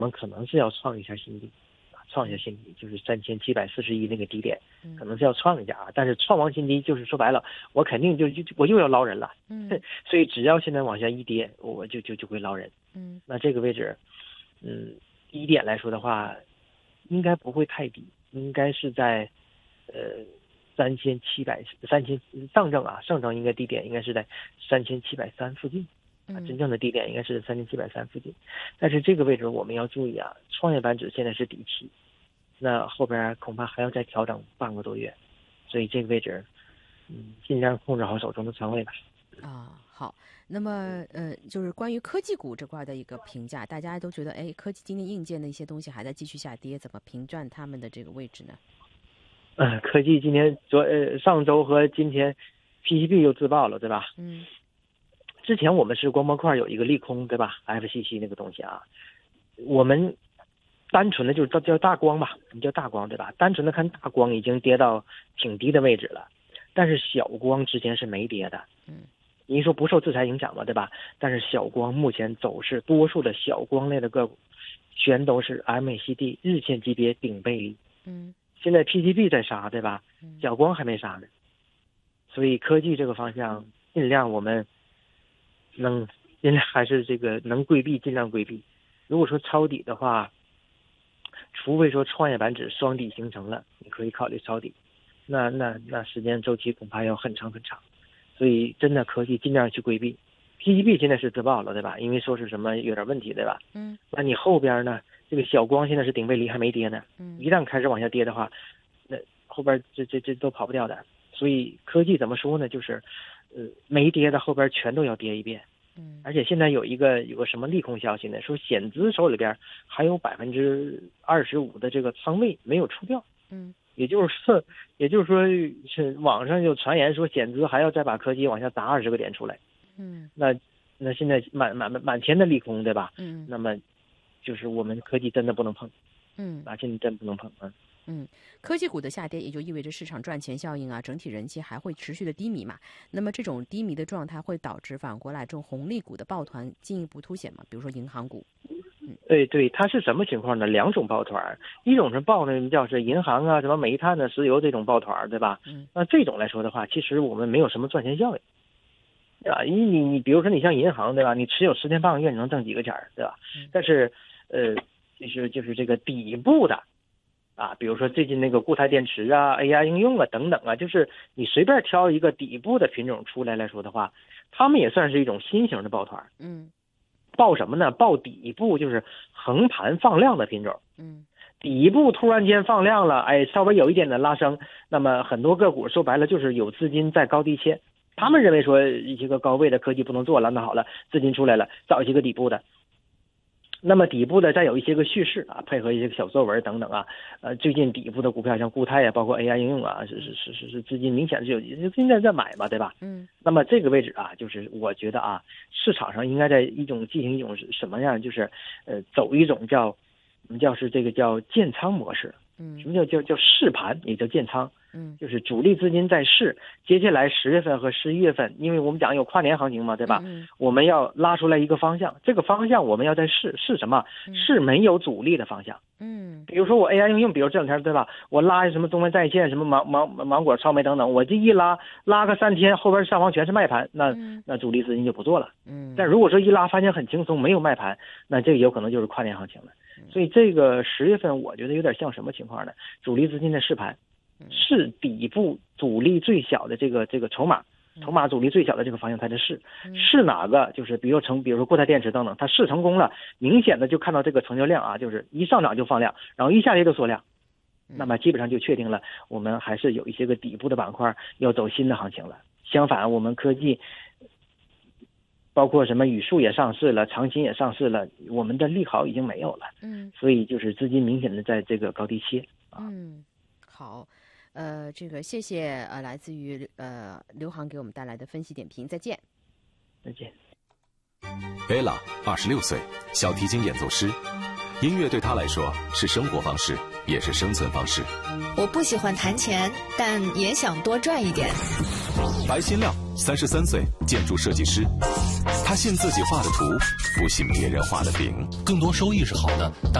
我们可能是要创一下新低，就是3741那个低点，可能是要创一下啊。但是创完新低，就是说白了，我肯定我又要捞人了。所以只要现在往下一跌，我就会捞人。那这个位置，低点来说的话，应该不会太低，应该是在上证应该低点应该是在3730附近。真正的低点应该是3730附近，但是这个位置我们要注意啊，创业板指现在是底期，那后边恐怕还要再调整半个多月，所以这个位置，尽量控制好手中的仓位吧。 好，那么就是关于科技股这块的一个评价，大家都觉得，科技今天硬件的一些东西还在继续下跌，怎么评断他们的这个位置呢？ 科技今天上周和今天 PCB 又自爆了，对吧？之前我们是光模块有一个利空，对吧 ？FCC 那个东西啊，我们单纯的就是叫大光吧，我们叫大光，对吧？单纯的看大光已经跌到挺低的位置了，但是小光之前是没跌的。您说不受制裁影响嘛，对吧？但是小光目前走势，多数的小光类的个股，全都是 MACD 日线级别顶背离。现在 PCB 在杀，对吧？小光还没杀呢，所以科技这个方向尽量我们还是这个能规避尽量规避。如果说抄底的话，除非说创业板指双底形成了，你可以考虑抄底，那时间周期恐怕要很长很长，所以真的科技尽量去规避。PCB 现在是自爆了，对吧？因为说是什么有点问题，对吧？那你后边呢？这个小光现在是顶背离还没跌呢，一旦开始往下跌的话，那后边这都跑不掉的。所以科技怎么说呢？就是没跌的后边全都要跌一遍。而且现在有个什么利空消息呢？说险资手里边还有25%的这个仓位没有出掉。也就是说是网上就传言说险资还要再把科技往下砸20个点出来。那现在满天的利空，对吧？那么就是我们科技真的不能碰。现在真不能碰。 科技股的下跌也就意味着市场赚钱效应啊，整体人气还会持续的低迷嘛。那么这种低迷的状态会导致反过来这种红利股的抱团进一步凸显嘛？比如说银行股。 对，它是什么情况呢？两种抱团，一种是抱呢叫是银行啊，什么煤炭啊、石油这种抱团，对吧？那这种来说的话，其实我们没有什么赚钱效应。对吧？你比如说你像银行，对吧？你持有10天半个月，你能挣几个钱，对吧？但是就是这个底部的啊，比如说最近那个固态电池啊、AI 应用啊等等啊，就是你随便挑一个底部的品种出来说的话，他们也算是一种新型的抱团。抱什么呢？抱底部，就是横盘放量的品种。底部突然间放量了，稍微有一点的拉升，那么很多个股说白了就是有资金在高低切。他们认为说一些个高位的科技不能做了，那好了，资金出来了，找一些个底部的。那么底部的再有一些个叙事啊，配合一些个小作文等等啊，最近底部的股票像固态啊，包括 AI 应用啊，是资金明显是有资金在买嘛，对吧？那么这个位置啊，就是我觉得啊，市场上应该在进行一种什么样，就是走一种叫是这个叫建仓模式。什么叫试盘，也叫建仓。就是主力资金在试，接下来10月份和11月份，因为我们讲有跨年行情嘛，对吧？我们要拉出来一个方向，这个方向我们要在试什么？是没有阻力的方向。比如说我 AI 应用，比如这两天，对吧？我拉什么中文在线，什么芒果、超媒等等，我这一拉个3天，后边上方全是卖盘，那主力资金就不做了。但如果说一拉发现很轻松，没有卖盘，那这个有可能就是跨年行情了。所以这个10月份，我觉得有点像什么情况呢？主力资金在试盘。是底部阻力最小的这个筹码阻力最小的这个方向，它在试哪个，就是比如说固态电池等等，它试成功了，明显的就看到这个成交量啊，就是一上涨就放量，然后一下跌就缩量，那么基本上就确定了我们还是有一些个底部的板块要走新的行情了。相反，我们科技包括什么宇数也上市了，长鑫也上市了，我们的利好已经没有了。所以就是资金明显的在这个高低切。 好。这个谢谢来自于刘航给我们带来的分析点评，再见。 再见。 贝拉26岁，小提琴演奏师，音乐对他来说是生活方式，也是生存方式。 我不喜欢弹钱，但也想多赚一点。 白新亮，33岁，建筑设计师。他他信自己画的图，不信别人画的饼。 更多收益是好的。